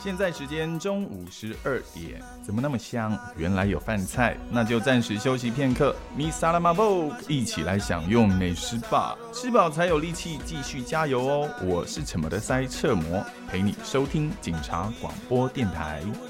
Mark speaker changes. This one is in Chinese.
Speaker 1: 现在时间中午12点，怎么那么香？原来有饭菜，那就暂时休息片刻。Mi Salama Vogue， 一起来享用美食吧，吃饱才有力气继续加油哦！我是什么的塞彻摩，陪你收听警察广播电台。